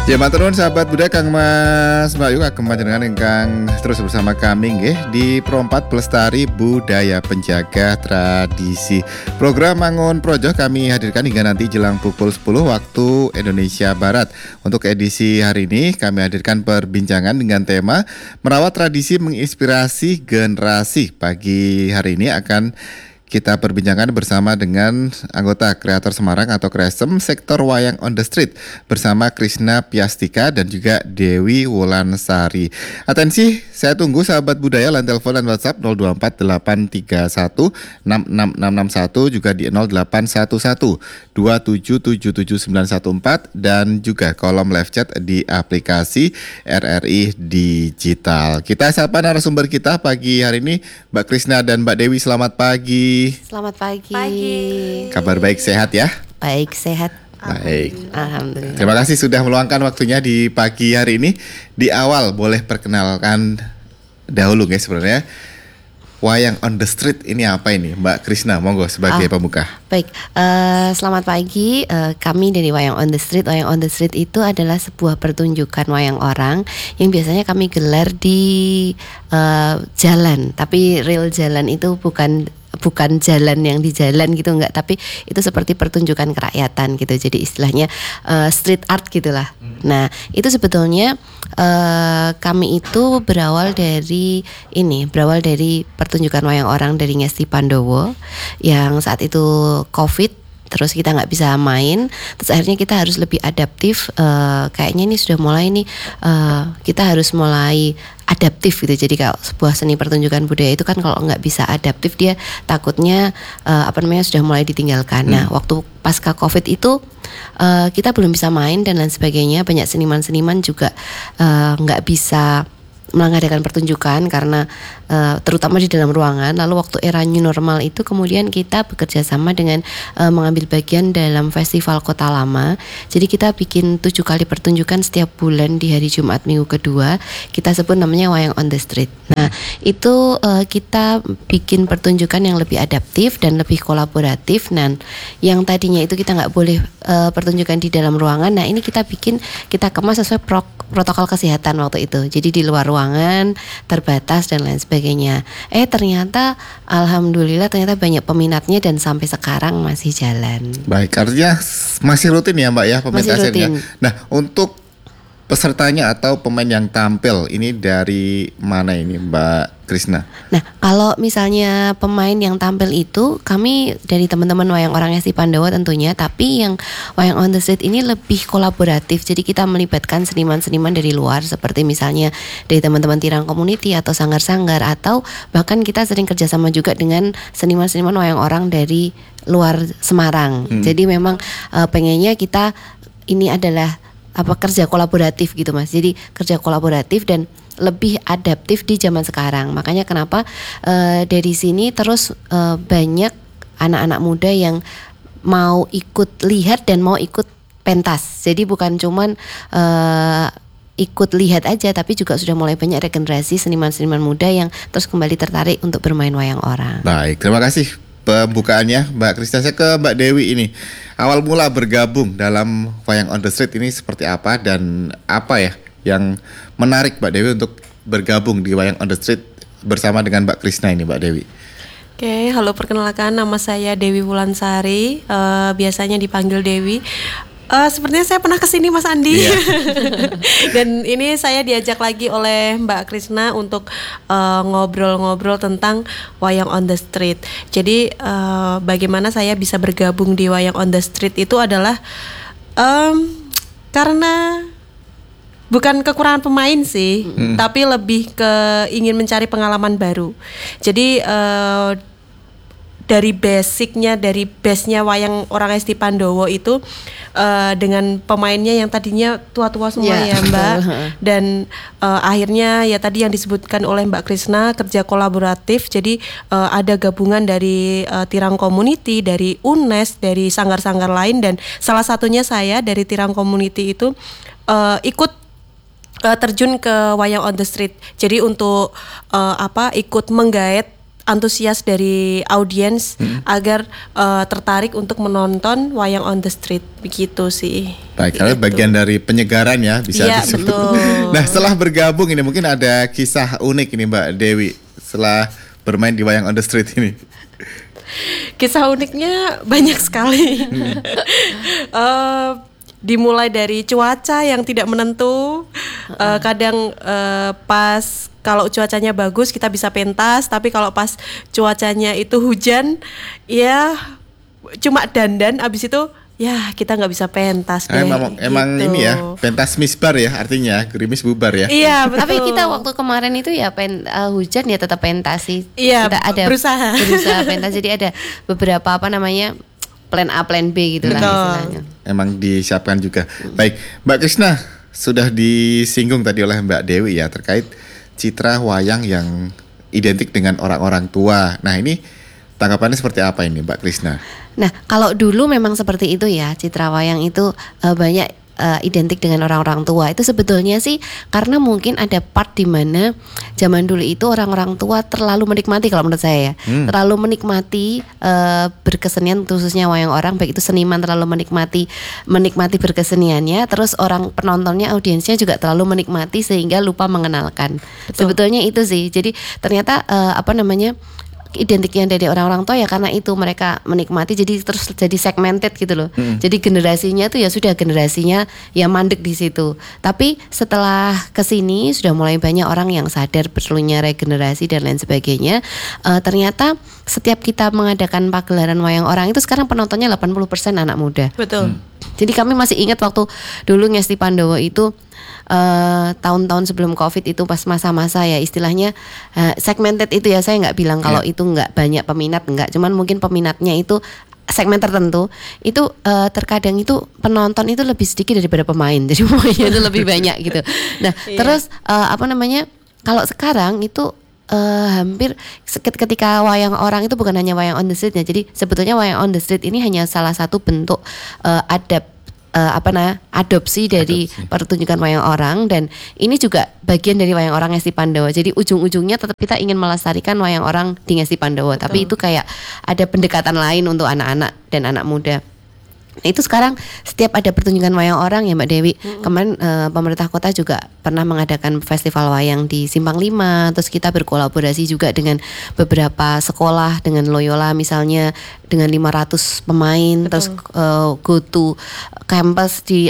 Ya matur nuwun sahabat budaya Kang Mas Bayu Kagem panjenengan ingkang terus bersama kami nggih di Pro 4 Pelestari Budaya Penjaga Tradisi. Program Mangun Projo kami hadirkan hingga nanti jelang pukul 10 waktu Indonesia Barat. Untuk edisi hari ini kami hadirkan perbincangan dengan tema Merawat Tradisi Menginspirasi Generasi. Pagi hari ini akan kita perbincangkan bersama dengan anggota Kreator Semarang atau Kresem Sektor Wayang on the Street bersama Krisna Piastika dan juga Dewi Wulansari. Atensi, saya tunggu sahabat budaya line telepon dan WhatsApp 0248316661 juga di 081127779114 dan juga kolom live chat di aplikasi RRI Digital. Kita sapa narasumber kita pagi hari ini, Mbak Krisna dan Mbak Dewi. Selamat pagi. Selamat pagi. Kabar baik, sehat ya? Baik, sehat. Baik. Alhamdulillah. Terima kasih sudah meluangkan waktunya di pagi hari ini. Di awal boleh perkenalkan dahulu guys sebenarnya. Wayang on the Street ini apa ini, Mbak Krisna? Monggo sebagai pembuka. Baik, selamat pagi. Kami dari Wayang on the Street. Wayang on the Street itu adalah sebuah pertunjukan wayang orang yang biasanya kami gelar di jalan. Tapi real jalan itu bukan jalan yang di jalan gitu, enggak, tapi itu seperti pertunjukan kerakyatan gitu. Jadi istilahnya street art gitulah. Nah, itu sebetulnya kami itu berawal dari pertunjukan wayang orang dari Ngesti Pandowo yang saat itu COVID. Terus kita nggak bisa main, terus akhirnya kita harus lebih adaptif. Kayaknya ini sudah mulai nih, kita harus mulai adaptif gitu. Jadi kalau sebuah seni pertunjukan budaya itu kan kalau nggak bisa adaptif dia takutnya sudah mulai ditinggalkan. Nah, waktu pasca COVID itu kita belum bisa main dan lain sebagainya. Banyak seniman-seniman juga nggak bisa mengadakan pertunjukan karena terutama di dalam ruangan. Lalu waktu era new normal itu kemudian kita bekerja sama dengan mengambil bagian dalam festival Kota Lama. Jadi kita bikin 7 kali pertunjukan setiap bulan di hari Jumat minggu kedua. Kita sebut namanya Wayang on the Street. Nah, itu kita bikin pertunjukan yang lebih adaptif dan lebih kolaboratif. Dan yang tadinya itu kita nggak boleh pertunjukan di dalam ruangan. Nah, ini kita kemas sesuai protokol kesehatan waktu itu. Jadi di luar ruangan, terbatas dan lain sebagainya. Ternyata alhamdulillah banyak peminatnya dan sampai sekarang masih jalan. Baik, artinya masih rutin ya Mbak ya pementasannya. Nah, untuk pesertanya atau pemain yang tampil ini dari mana ini Mbak Krisna? Nah, kalau misalnya pemain yang tampil itu kami dari teman-teman wayang orang Ngesti Pandowo tentunya, tapi yang Wayang on the Street ini lebih kolaboratif. Jadi kita melibatkan seniman-seniman dari luar seperti misalnya dari teman-teman Tirang Community atau sanggar-sanggar, atau bahkan kita sering kerjasama juga dengan seniman-seniman wayang orang dari luar Semarang. Jadi memang pengennya kita ini adalah kerja kolaboratif gitu Mas. Jadi kerja kolaboratif dan lebih adaptif di zaman sekarang. Makanya kenapa dari sini terus banyak anak-anak muda yang mau ikut lihat dan mau ikut pentas. Jadi bukan cuman ikut lihat aja, tapi juga sudah mulai banyak regenerasi seniman-seniman muda yang terus kembali tertarik untuk bermain wayang orang. Baik, terima kasih pembukaannya Mbak Krisna. Saya ke Mbak Dewi ini. Awal mula bergabung dalam Wayang on the Street ini seperti apa dan apa ya yang menarik Mbak Dewi untuk bergabung di Wayang on the Street bersama dengan Mbak Krisna ini, Mbak Dewi? Oke, halo, perkenalkan nama saya Dewi Wulansari, biasanya dipanggil Dewi. Sepertinya saya pernah kesini Mas Andi. Yeah. Dan ini saya diajak lagi oleh Mbak Krisna untuk ngobrol-ngobrol tentang Wayang on the Street. Jadi bagaimana saya bisa bergabung di Wayang on the Street itu adalah karena bukan kekurangan pemain sih, tapi lebih ke ingin mencari pengalaman baru. Jadi dari base-nya wayang orang Ngesti Pandowo itu dengan pemainnya yang tadinya tua-tua semua ya Mbak. Dan akhirnya ya tadi yang disebutkan oleh Mbak Krisna, kerja kolaboratif. Jadi ada gabungan dari Tirang Community, dari UNES, dari sanggar-sanggar lain, dan salah satunya saya dari Tirang Community itu ikut terjun ke Wayang on the Street. Jadi untuk ikut menggaet antusias dari audiens agar tertarik untuk menonton wayang on the street, begitu sih. Baik, kalau bagian dari penyegaran ya bisa Iya, disebut. betul. Nah, setelah bergabung ini mungkin ada kisah unik ini Mbak Dewi setelah bermain di wayang on the street ini. Kisah uniknya banyak sekali. Dimulai dari cuaca yang tidak menentu. Kadang pas kalau cuacanya bagus kita bisa pentas, tapi kalau pas cuacanya itu hujan, ya cuma dandan, abis itu ya kita nggak bisa pentas deh. Emang gitu. ini ya, pentas misbar ya, artinya gerimis bubar ya. Iya, betul. Tapi kita waktu kemarin itu ya hujan ya tetap pentas sih. Iya, kita ada berusaha pentas. Jadi ada beberapa plan A, plan B gitu lah istilahnya. Emang disiapkan juga. Baik, Mbak Krisna, sudah disinggung tadi oleh Mbak Dewi ya terkait citra wayang yang identik dengan orang-orang tua. Nah, ini tanggapannya seperti apa ini Mbak Krisna? Nah, kalau dulu memang seperti itu ya, citra wayang itu banyak identik dengan orang-orang tua. Itu sebetulnya sih karena mungkin ada part di mana zaman dulu itu orang-orang tua terlalu menikmati, kalau menurut saya ya, terlalu menikmati berkesenian, khususnya wayang orang, baik itu seniman terlalu menikmati berkeseniannya, terus orang penontonnya, audiensnya juga terlalu menikmati sehingga lupa mengenalkan. Betul. Sebetulnya itu sih. Jadi ternyata identiknya dari orang-orang tua ya karena itu mereka menikmati, jadi terus jadi segmented gitu loh. Jadi generasinya tuh ya sudah generasinya ya mandek di situ. Tapi setelah kesini sudah mulai banyak orang yang sadar perlunya regenerasi dan lain sebagainya. Ternyata setiap kita mengadakan pagelaran wayang orang itu sekarang penontonnya 80% anak muda. Betul. Jadi kami masih ingat waktu dulu Ngesti Pandowo itu tahun-tahun sebelum COVID itu pas masa-masa ya istilahnya segmented itu ya, saya nggak bilang kalau itu nggak banyak peminat, nggak, cuman mungkin peminatnya itu segmen tertentu itu terkadang itu penonton itu lebih sedikit daripada pemain, jadi pemainnya itu lebih banyak gitu. Nah terus kalau sekarang itu hampir ketika wayang orang itu bukan hanya wayang on the street ya, jadi sebetulnya wayang on the street ini hanya salah satu bentuk adopsi dari pertunjukan wayang orang, dan ini juga bagian dari wayang orang Ngesti Pandowo. Jadi ujung-ujungnya tetap kita ingin melestarikan wayang orang di Ngesti Pandowo. Betul. Tapi itu kayak ada pendekatan lain untuk anak-anak dan anak muda. Nah, itu sekarang setiap ada pertunjukan wayang orang ya Mbak Dewi. Kemarin pemerintah kota juga pernah mengadakan festival wayang di Simpang 5. Terus kita berkolaborasi juga dengan beberapa sekolah, dengan Loyola misalnya dengan 500 pemain. Betul. Terus go to kampus di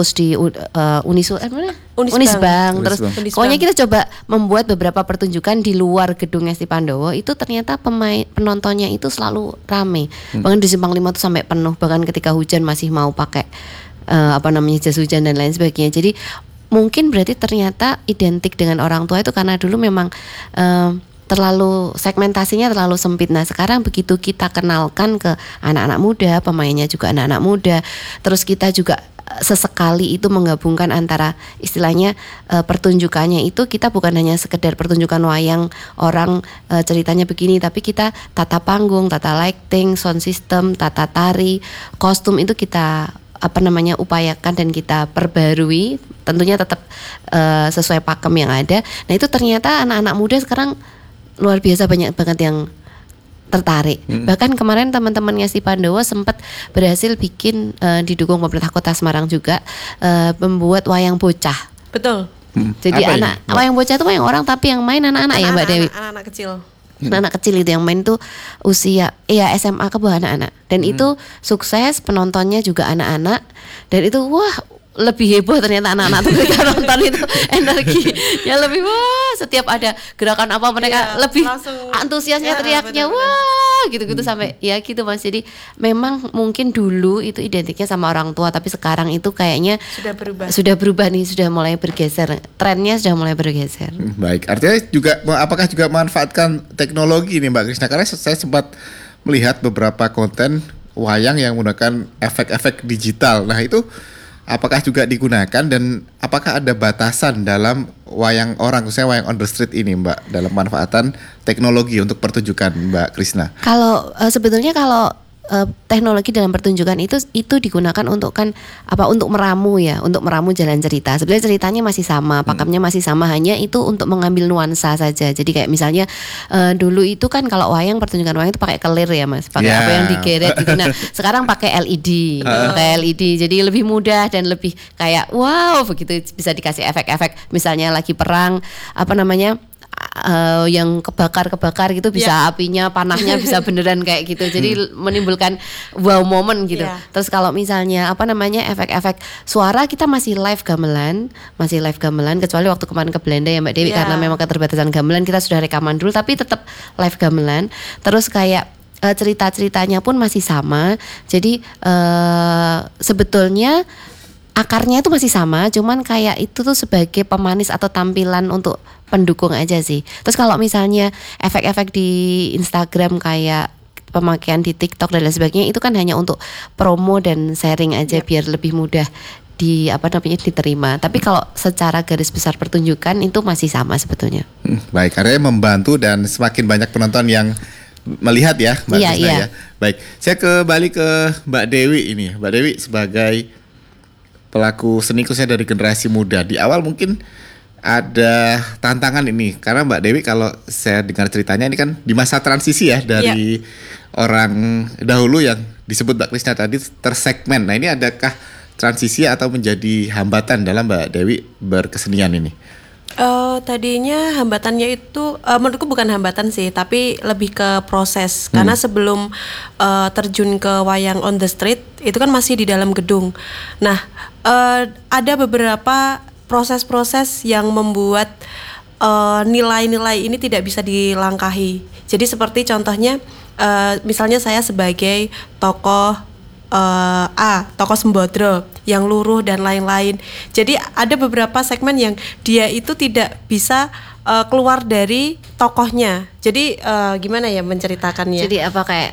Unisbank. Terus pokoknya kita coba membuat beberapa pertunjukan di luar gedung Ngesti Pandowo. Itu ternyata penontonnya itu selalu rame. Bahkan di Simpang 5 tuh sampai penuh. Bahkan ketika hujan masih mau pakai jas hujan dan lain sebagainya. Jadi mungkin berarti ternyata identik dengan orang tua itu karena dulu memang terlalu segmentasinya terlalu sempit. Nah sekarang begitu kita kenalkan ke anak-anak muda, pemainnya juga anak-anak muda, terus kita juga sesekali itu menggabungkan antara istilahnya pertunjukannya itu kita bukan hanya sekedar pertunjukan wayang orang ceritanya begini, tapi kita tata panggung, tata lighting, sound system, tata tari, kostum itu kita upayakan dan kita perbarui, tentunya tetap sesuai pakem yang ada. Nah itu ternyata anak-anak muda sekarang luar biasa banyak banget yang tertarik. Bahkan kemarin teman-teman Ngesti Pandowo sempat berhasil bikin didukung pemerintah Kota Semarang juga membuat wayang bocah. Betul. Jadi wayang bocah itu wayang orang tapi yang main anak-anak ya Mbak Dewi. Anak-anak kecil. Anak kecil itu yang main tuh usia SMA ke bawah anak-anak. Dan itu sukses, penontonnya juga anak-anak. Dan itu lebih heboh ternyata anak-anak tuh kita nonton itu energinya lebih setiap ada gerakan apa mereka lebih antusiasnya teriaknya gitu-gitu sampai ya gitu Mas. Jadi memang mungkin dulu itu identiknya sama orang tua, tapi sekarang itu kayaknya sudah berubah nih, sudah mulai bergeser, trennya sudah mulai bergeser. Baik, artinya juga apakah juga manfaatkan teknologi nih Mbak Krisna, karena saya sempat melihat beberapa konten wayang yang menggunakan efek-efek digital. Nah itu apakah juga digunakan dan apakah ada batasan dalam wayang orang, khususnya wayang on the street ini Mbak, dalam manfaatan teknologi untuk pertunjukan Mbak Krisna? Kalau sebetulnya kalau teknologi dalam pertunjukan itu digunakan untuk untuk meramu ya, untuk meramu jalan cerita. Sebenarnya ceritanya masih sama, pakemnya masih sama, hanya itu untuk mengambil nuansa saja. Jadi kayak misalnya dulu itu kan kalau wayang, pertunjukan wayang itu pakai kelir ya Mas, pakai apa yang digeret gitu. Nah sekarang pakai LED, jadi lebih mudah dan lebih kayak wow begitu, bisa dikasih efek-efek. Misalnya lagi perang yang kebakar gitu bisa apinya, panahnya bisa beneran kayak gitu. Jadi menimbulkan wow moment gitu. Terus kalau misalnya efek-efek suara, kita masih live gamelan, kecuali waktu kemarin ke Belanda ya Mbak Dewi, karena memang keterbatasan gamelan kita sudah rekaman dulu, tapi tetap live gamelan. Terus kayak cerita-ceritanya pun masih sama. Jadi sebetulnya akarnya itu masih sama, cuman kayak itu tuh sebagai pemanis atau tampilan untuk pendukung aja sih. Terus kalau misalnya efek-efek di Instagram kayak pemakaian di TikTok dan lain sebagainya, itu kan hanya untuk promo dan sharing aja biar lebih mudah diterima. Tapi kalau secara garis besar pertunjukan itu masih sama sebetulnya. Baik, artinya membantu dan semakin banyak penonton yang melihat ya Mbak Krisna ya. Baik, saya kembali ke Mbak Dewi ini. Mbak Dewi sebagai pelaku seni khususnya dari generasi muda, di awal mungkin ada tantangan ini karena Mbak Dewi kalau saya dengar ceritanya ini kan di masa transisi ya dari orang dahulu yang disebut Mbak Krisna tadi tersegmen. Nah ini adakah transisi atau menjadi hambatan dalam Mbak Dewi berkesenian ini? Tadinya hambatannya itu menurutku bukan hambatan sih, tapi lebih ke proses. Karena sebelum terjun ke wayang on the street itu kan masih di dalam gedung. Nah ada beberapa proses-proses yang membuat nilai-nilai ini tidak bisa dilangkahi. Jadi seperti contohnya misalnya saya sebagai tokoh tokoh Sembodro yang luruh dan lain-lain. Jadi ada beberapa segmen yang dia itu tidak bisa keluar dari tokohnya. Jadi gimana ya menceritakannya? Jadi apa kayak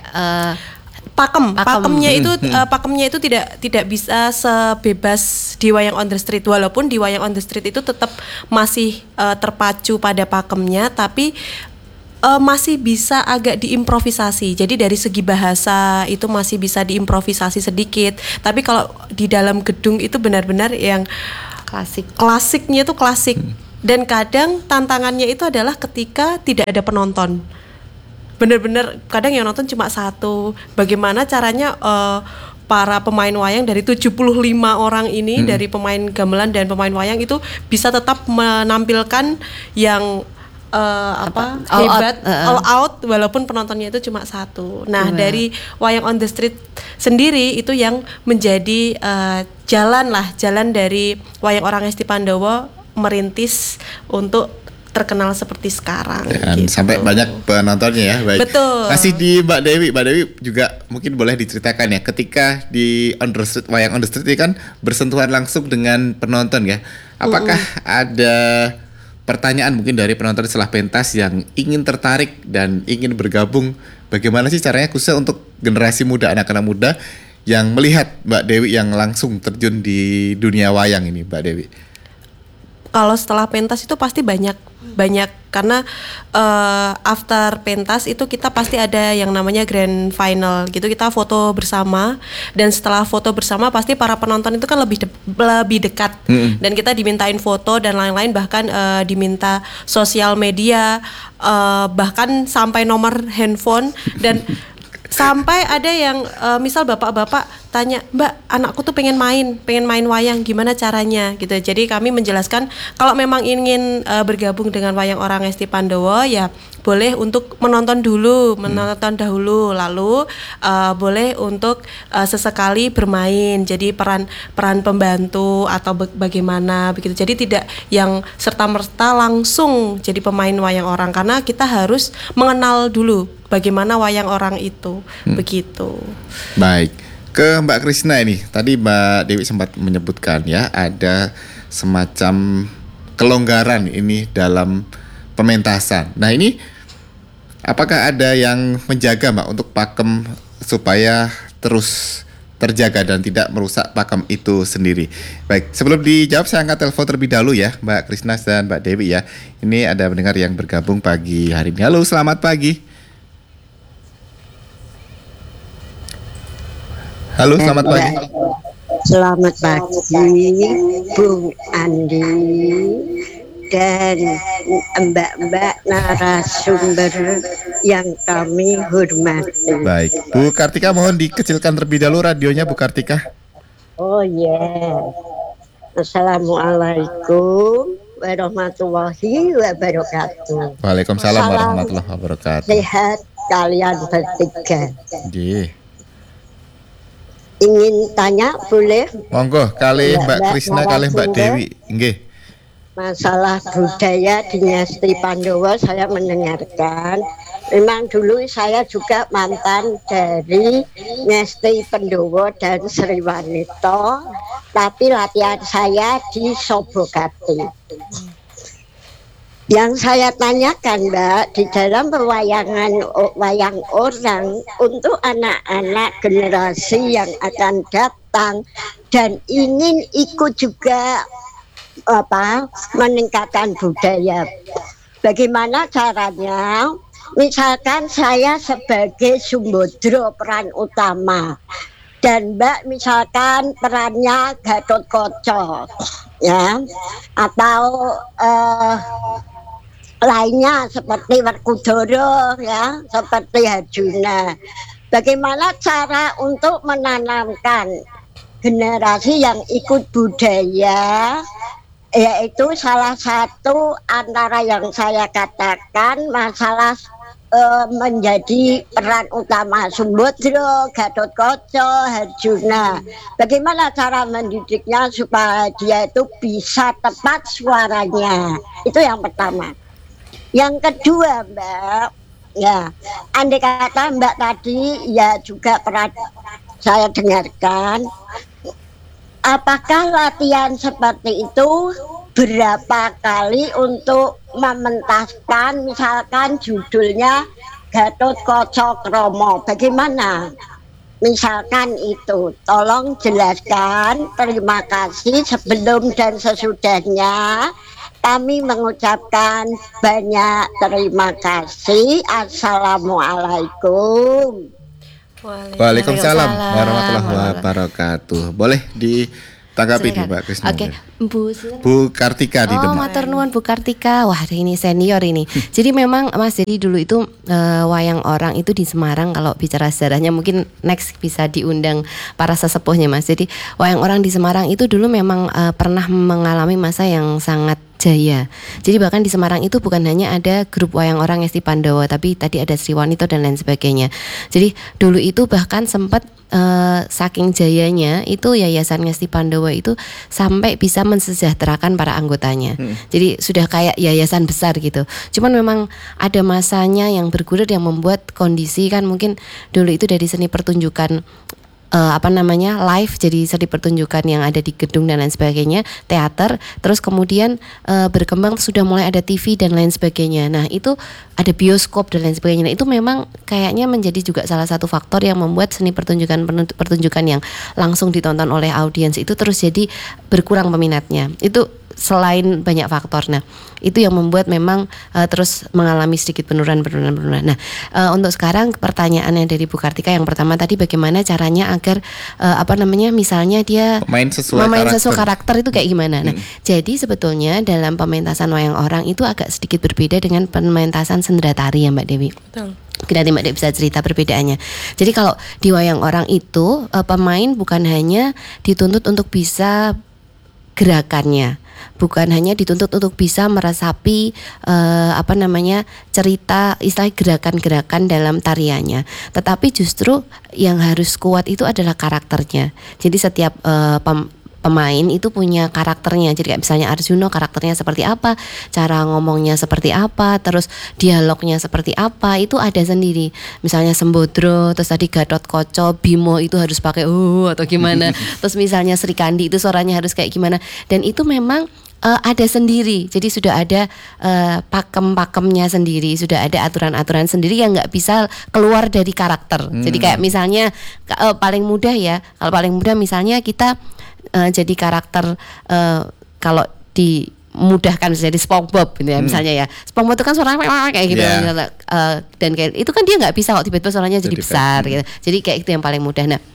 pakemnya itu tidak bisa sebebas di wayang on the street, walaupun di wayang on the street itu tetap masih terpacu pada pakemnya, tapi masih bisa agak diimprovisasi. Jadi dari segi bahasa itu masih bisa diimprovisasi sedikit. Tapi kalau di dalam gedung itu benar-benar yang klasiknya itu klasik. Dan kadang tantangannya itu adalah ketika tidak ada penonton. Benar-benar kadang yang nonton cuma satu. Bagaimana caranya para pemain wayang dari 75 orang ini, dari pemain gamelan dan pemain wayang itu bisa tetap menampilkan yang hebat, all out walaupun penontonnya itu cuma satu. Nah dari wayang on the street sendiri itu yang menjadi jalan dari wayang orang Ngesti Pandowo merintis untuk terkenal seperti sekarang. Dan gitu. Sampai banyak penontonnya ya. Baik. Betul. Masih di Mbak Dewi juga mungkin boleh diceritakan ya, ketika di on the street, wayang on the street ini kan bersentuhan langsung dengan penonton ya. Apakah ada pertanyaan mungkin dari penonton setelah pentas yang ingin tertarik dan ingin bergabung? Bagaimana sih caranya khususnya untuk generasi muda, anak-anak muda yang melihat Mbak Dewi yang langsung terjun di dunia wayang ini, Mbak Dewi? Kalau setelah pentas itu pasti banyak karena after pentas itu kita pasti ada yang namanya grand final gitu, kita foto bersama, dan setelah foto bersama pasti para penonton itu kan lebih dekat dan kita dimintain foto dan lain-lain, bahkan diminta sosial media, bahkan sampai nomor handphone, dan sampai ada yang misal bapak-bapak tanya, Mbak, anakku tuh pengen main wayang, gimana caranya gitu. Jadi kami menjelaskan kalau memang ingin bergabung dengan wayang orang Ngesti Pandowo ya boleh untuk menonton dahulu, lalu boleh untuk sesekali bermain, jadi peran pembantu atau bagaimana begitu. Jadi tidak yang serta-merta langsung jadi pemain wayang orang, karena kita harus mengenal dulu bagaimana wayang orang itu begitu. Baik. Ke Mbak Krisna ini, tadi Mbak Dewi sempat menyebutkan ya ada semacam kelonggaran ini dalam pementasan. Nah ini apakah ada yang menjaga Mbak untuk pakem supaya terus terjaga dan tidak merusak pakem itu sendiri? Baik, sebelum dijawab saya angkat telepon terlebih dahulu ya Mbak Krisna dan Mbak Dewi ya. Ini ada pendengar yang bergabung pagi hari ini. Halo, selamat pagi. Halo, selamat pagi. Selamat pagi, Bung Andi dan mbak-mbak narasumber yang kami hormati. Baik, Bu Kartika mohon dikecilkan terlebih dahulu radionya, Bu Kartika. Oh ya, Assalamualaikum warahmatullahi wabarakatuh. Waalaikumsalam warahmatullahi wabarakatuh. Sehat kalian bertiga. Nggih. Ingin tanya boleh? Monggo, kali Mbak Krisna, kali Mbak Dewi. Nggih. Masalah budaya di Ngesti Pandowo saya mendengarkan. Memang dulu saya juga mantan dari Ngesti Pandowo dan Sri Wanito, tapi latihan saya di Sobokati. Yang saya tanyakan, Mbak, di dalam pewayangan wayang orang untuk anak-anak generasi yang akan datang dan ingin ikut juga meningkatkan budaya. Bagaimana caranya? Misalkan saya sebagai Sumbodro peran utama dan Mbak misalkan perannya Gatotkaca, ya, atau lainnya seperti Werkudara, ya, seperti Arjuna. Bagaimana cara untuk menanamkan generasi yang ikut budaya? Yaitu salah satu antara yang saya katakan masalah menjadi peran utama Sumbodro, Gatotkaca, Arjuna. Bagaimana cara mendidiknya supaya dia itu bisa tepat suaranya? Itu yang pertama. Yang kedua, Mbak, ya, andai kata Mbak tadi ya juga pernah saya dengarkan. Apakah latihan seperti itu berapa kali untuk mementaskan misalkan judulnya Gatotkaca Kromo? Bagaimana? Misalkan itu, tolong jelaskan. Terima kasih. Sebelum dan sesudahnya kami mengucapkan banyak terima kasih. Assalamualaikum. Waalaikumsalam warahmatullahi wabarakatuh. Boleh ditanggapi nih Mbak Krisna. Oke, Bu Kartika di Demak. matur nuwun Bu Kartika. Wah, ini senior ini. Jadi memang Mas, jadi dulu itu wayang orang itu di Semarang, kalau bicara sejarahnya mungkin next bisa diundang para sesepuhnya Mas. Jadi wayang orang di Semarang itu dulu memang pernah mengalami masa yang sangat jaya. Jadi bahkan di Semarang itu bukan hanya ada grup wayang orang Ngesti Pandowo, tapi tadi ada Sri Wanito dan lain sebagainya. Jadi dulu itu bahkan sempat saking jayanya itu Yayasan Ngesti Pandowo itu sampai bisa mensejahterakan para anggotanya. Jadi sudah kayak yayasan besar gitu. Cuman memang ada masanya yang bergulir yang membuat kondisi kan mungkin dulu itu dari seni pertunjukan live, jadi seni pertunjukan yang ada di gedung dan lain sebagainya, teater, terus kemudian berkembang sudah mulai ada TV dan lain sebagainya. Nah itu ada bioskop dan lain sebagainya. Nah, itu memang kayaknya menjadi juga salah satu faktor yang membuat seni pertunjukan yang langsung ditonton oleh audiens itu terus jadi berkurang peminatnya. Itu selain banyak faktor. Nah, itu yang membuat memang terus mengalami sedikit penurunan. Nah, untuk sekarang pertanyaannya dari Bu Kartika yang pertama tadi, bagaimana caranya agar misalnya dia memain sesuai karakter itu kayak gimana? Nah, jadi sebetulnya dalam pementasan wayang orang itu agak sedikit berbeda dengan pementasan sendera tari ya Mbak Dewi. Betul. Nanti Mbak Dewi bisa cerita perbedaannya. Jadi kalau di wayang orang itu pemain bukan hanya dituntut untuk bisa gerakannya, bukan hanya dituntut untuk bisa meresapi cerita istilah gerakan-gerakan dalam tariannya, tetapi justru yang harus kuat itu adalah karakternya. Jadi setiap pemain itu punya karakternya. Jadi kayak misalnya Arjuna karakternya seperti apa, cara ngomongnya seperti apa, terus dialognya seperti apa, itu ada sendiri. Misalnya Sembodro, terus tadi Gatotkaca, Bimo itu harus pakai atau gimana. Terus misalnya Sri Kandi itu suaranya harus kayak gimana. Dan itu memang ada sendiri. Jadi sudah ada pakem-pakemnya sendiri, sudah ada aturan-aturan sendiri yang nggak bisa keluar dari karakter. Jadi kayak misalnya paling mudah misalnya kita jadi karakter kalau dimudahkan jadi SpongeBob gitu ya, misalnya ya. SpongeBob itu kan suaranya kayak gitu, dan kayak itu kan dia nggak bisa kok tiba-tiba suaranya jadi besar gitu. Jadi kayak itu yang paling mudah. Nah,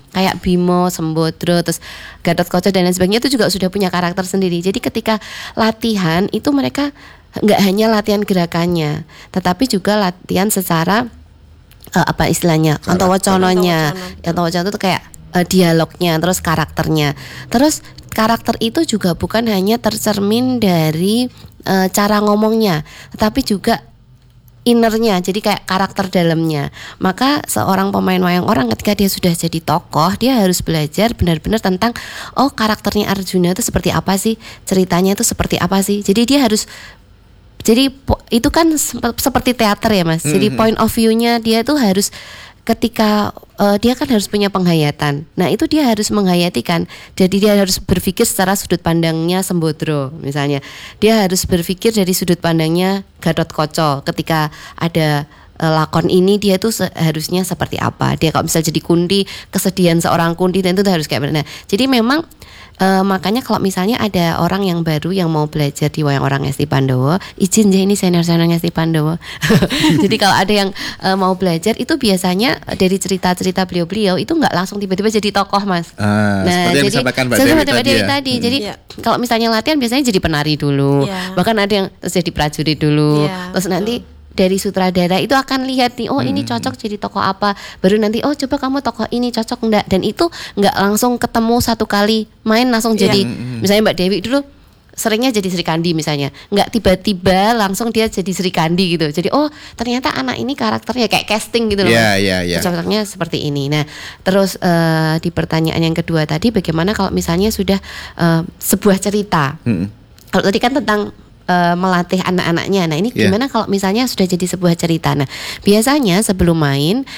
kayak Bimo, Sembodro, terus Gatotkaca dan lain sebagainya itu juga sudah punya karakter sendiri. Jadi ketika latihan itu mereka nggak hanya latihan gerakannya, tetapi juga latihan secara apa istilahnya, ontowacononya. Ontowacono itu kayak dialognya, terus karakternya. Terus karakter itu juga bukan hanya tercermin dari cara ngomongnya, tetapi juga innernya, jadi kayak karakter dalamnya. Maka seorang pemain wayang orang ketika dia sudah jadi tokoh, dia harus belajar benar-benar tentang karakternya Arjuna itu seperti apa sih, ceritanya itu seperti apa sih. Jadi dia harus, jadi itu kan seperti teater ya Mas. Jadi point of view-nya dia tuh harus ketika dia kan harus punya penghayatan. Nah itu dia harus menghayati kan. Jadi dia harus berpikir secara sudut pandangnya Sembodro misalnya. Dia harus berpikir dari sudut pandangnya Gatotkaca. Ketika ada lakon ini dia tuh harusnya seperti apa. Dia kalau misalnya jadi Kunti, kesedihan seorang Kunti itu harus kayak mana. Jadi memang makanya kalau misalnya ada orang yang baru yang mau belajar di wayang orang Ngesti Pandowo, izin ya ini senior-senior Ngesti Pandowo. Jadi kalau ada yang mau belajar itu biasanya dari cerita-cerita beliau-beliau itu nggak langsung tiba-tiba jadi tokoh Mas. Nah, seperti yang disampaikan Mbak Dewi tadi. Jadi kalau misalnya latihan biasanya jadi penari dulu, bahkan ada yang terus jadi prajurit dulu, terus nanti dari sutradara itu akan lihat nih, ini cocok jadi tokoh apa, baru nanti coba kamu tokoh ini cocok enggak, dan itu enggak langsung ketemu satu kali main langsung jadi. Misalnya Mbak Dewi dulu seringnya jadi Sri Kandi misalnya, enggak tiba-tiba langsung dia jadi Sri Kandi gitu. Jadi ternyata anak ini karakternya kayak casting gitu loh. Cocoknya seperti ini. Nah terus di pertanyaan yang kedua tadi, bagaimana kalau misalnya sudah sebuah cerita. Kalau tadi kan tentang melatih anak-anaknya. Nah ini gimana kalau misalnya sudah jadi sebuah cerita. Nah biasanya sebelum main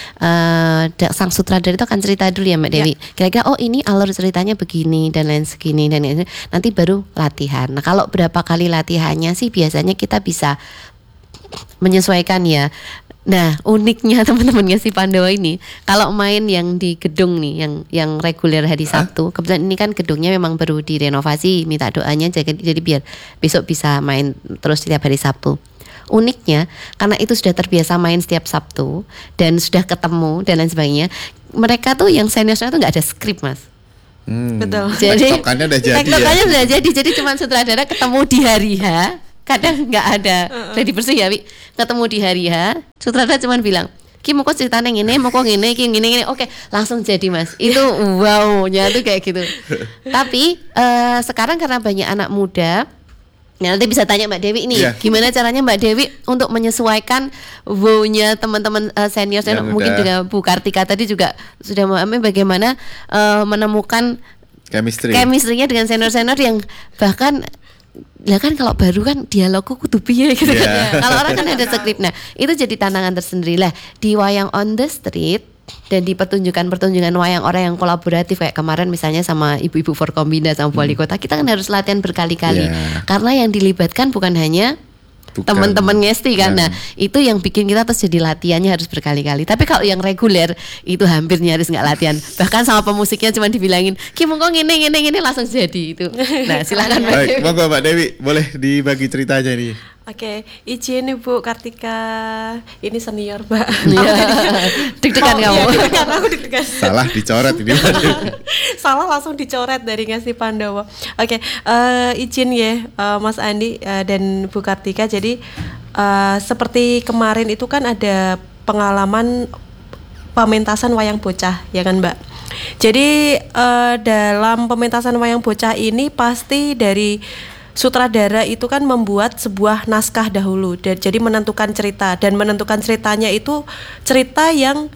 sang sutradara itu akan cerita dulu ya Mbak Dewi. Kira-kira ini alur ceritanya begini dan lain segini dan ini. Nanti baru latihan. Nah kalau berapa kali latihannya sih biasanya kita bisa menyesuaikan ya. Nah uniknya teman-teman Ngesti Pandowo ini kalau main yang di gedung nih yang reguler hari Sabtu, kebetulan ini kan gedungnya memang baru direnovasi, minta doanya jadi biar besok bisa main terus setiap hari Sabtu. Uniknya karena itu sudah terbiasa main setiap Sabtu dan sudah ketemu dan lain sebagainya, mereka tuh yang senior-senior tuh nggak ada skrip Mas. Betul. Jadi tektokannya udah jadi, jadi cuma sutradara ketemu di hari H. Kadang nggak ada ready bersih ya, Wi. Ketemu di hari H, sutradara cuma bilang, Ki mau kok ceritanya gini, mau kok gini, gini, oke, langsung jadi Mas. Itu wow-nya tuh kayak gitu. Tapi sekarang karena banyak anak muda, nanti bisa tanya Mbak Dewi ini, gimana caranya Mbak Dewi untuk menyesuaikan wow-nya teman-teman senior, mungkin juga Bu Kartika tadi juga sudah memahami bagaimana menemukan chemistry-nya dengan senior-senior yang bahkan kan kalau baru kan dialogku kudu piye gitu kan. Kalau orang kan ada skrip. Nah, itu jadi tantangan tersendiri lah di wayang on the street dan di pertunjukan wayang orang yang kolaboratif kayak kemarin misalnya sama ibu-ibu Forkombinda sama wali kota, kita kan harus latihan berkali-kali. Karena yang dilibatkan bukan hanya teman-teman Ngesti kan. Nah itu yang bikin kita terus jadi latihannya harus berkali-kali. Tapi kalau yang reguler itu hampir nyaris nggak latihan. Bahkan sama pemusiknya cuma dibilangin Ki monggo ngene langsung jadi itu. Nah silakan Mbak Dewi. Monggo Mbak Dewi, boleh dibagi ceritanya nih. Oke, izin Ibu Kartika, ini senior Mbak. Deg-degan kamu. Karena aku deg-degan. Salah dicoret ini. Salah langsung dicoret dari Ngesti Pandowo. Oke, izin ya Mas Andi dan Bu Kartika. Jadi seperti kemarin itu kan ada pengalaman pementasan wayang bocah, ya kan Mbak? Jadi dalam pementasan wayang bocah ini pasti dari sutradara itu kan membuat sebuah naskah dahulu, jadi menentukan cerita, dan menentukan ceritanya itu cerita yang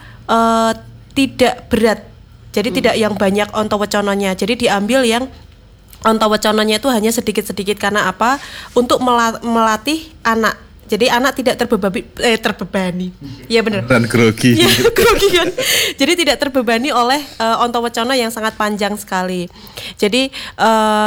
tidak berat, jadi tidak yang banyak ontowecononya, jadi diambil yang ontowecononya itu hanya sedikit-sedikit. Karena apa? Untuk melatih anak, jadi anak tidak terbebani. Ya benar. Dan grogi. Ya, grogi kan. Jadi tidak terbebani oleh ontowecono yang sangat panjang sekali. Jadi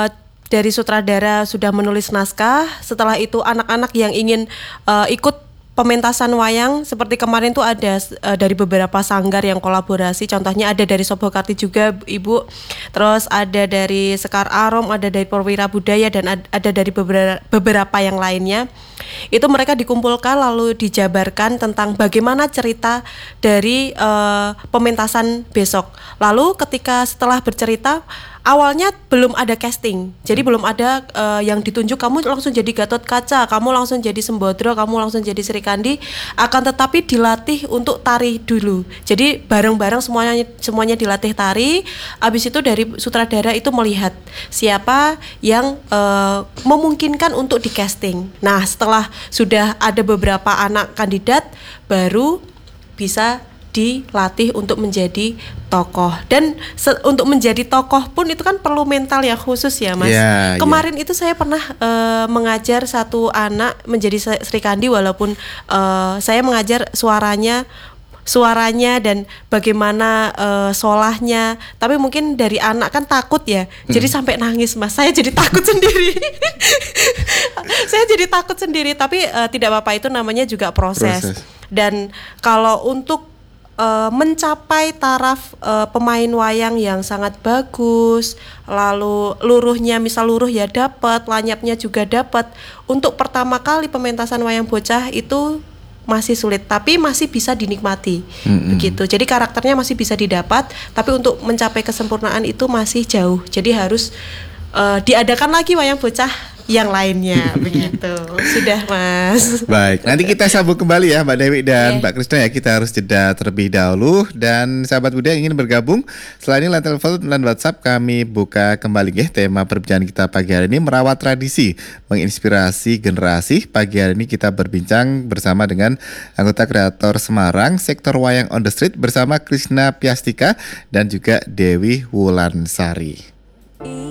dari sutradara sudah menulis naskah, setelah itu anak-anak yang ingin ikut pementasan wayang seperti kemarin tuh ada dari beberapa sanggar yang kolaborasi, contohnya ada dari Sobokarti juga Ibu, terus ada dari Sekar Arom, ada dari Perwira Budaya, dan ada dari beberapa yang lainnya. Itu mereka dikumpulkan lalu dijabarkan tentang bagaimana cerita dari pementasan besok. Lalu ketika setelah bercerita, awalnya belum ada casting, jadi belum ada yang ditunjuk kamu langsung jadi Gatot Kaca, kamu langsung jadi Sembodro, kamu langsung jadi Sri Kandi, akan tetapi dilatih untuk tari dulu. Jadi bareng-bareng semuanya dilatih tari. Habis itu dari sutradara itu melihat siapa yang memungkinkan untuk di casting. Nah, setelah sudah ada beberapa anak kandidat, baru bisa dilatih untuk menjadi tokoh. Dan untuk menjadi tokoh pun itu kan perlu mental yang khusus ya Mas. Kemarin itu saya pernah mengajar satu anak menjadi Sri Kandi, walaupun saya mengajar suaranya dan bagaimana solahnya, tapi mungkin dari anak kan takut ya, jadi sampai nangis Mas. Saya jadi takut sendiri. Saya jadi takut sendiri, tapi tidak apa-apa, itu namanya juga proses. Dan kalau untuk mencapai taraf pemain wayang yang sangat bagus, lalu luruhnya, misal luruh ya dapat, lanyapnya juga dapat. Untuk pertama kali pementasan wayang bocah itu masih sulit, tapi masih bisa dinikmati. Begitu. Jadi karakternya masih bisa didapat, tapi untuk mencapai kesempurnaan itu masih jauh. Jadi harus diadakan lagi wayang bocah yang lainnya. Begitu. Sudah Mas. Baik, nanti kita sambung kembali ya Mbak Dewi dan Mbak Krisna ya. Kita harus jeda terlebih dahulu. Dan sahabat Buda yang ingin bergabung, selain ini line telepon dan WhatsApp kami buka kembali ya. Tema perbincangan kita pagi hari ini merawat tradisi, menginspirasi generasi. Pagi hari ini kita berbincang bersama dengan anggota kreator Semarang Sektor Wayang on the Street bersama Krisna Piastika dan juga Dewi Wulansari.